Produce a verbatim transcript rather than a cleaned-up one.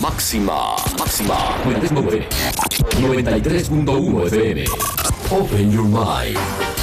Máxima, máxima. noventa y tres punto uno F M. Open your mind.